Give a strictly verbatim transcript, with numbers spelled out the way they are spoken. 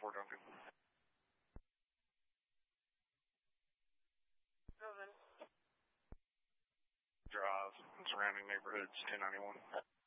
Fort Duncan. Seven. Drive, surrounding neighborhoods, ten ninety-one.